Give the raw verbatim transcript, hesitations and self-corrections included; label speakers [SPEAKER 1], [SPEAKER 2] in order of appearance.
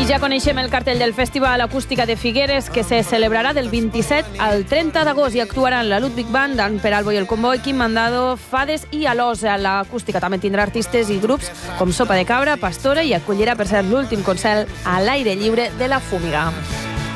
[SPEAKER 1] ja coneixem el cartell del Festival Acústica de Figueres, que se celebrarà del vint-i-set al trenta d'agost i actuaran la Ludwig Band, Dan Peralbo i el Comboi, Quim Mandado, Fades i Alosa. L'acústica també tindrà artistes i grups com Sopa de Cabra, Pastora i acollirà, per ser l'últim concert a l'aire lliure de la Fúmiga.